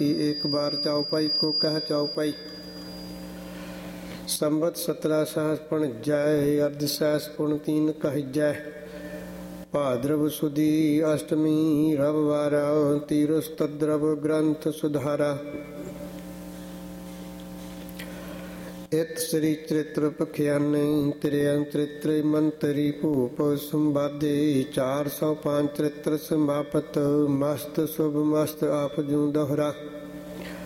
की एक बार चौपाई को कह चौपाई। संबत 17 सहस पुण जय अर्ध सहस पुण 3 कह जय। भाद्रव सुदी अष्टमी रविवारा तीरस्तद्रव ग्रंथ सुधारा। इत श्री चरित्र पखियाने त्रियं चरित्र मंत्री भूप संवादे 405 चरित्र संवापत मस्त शुभ मस्त आप जू दोहरा।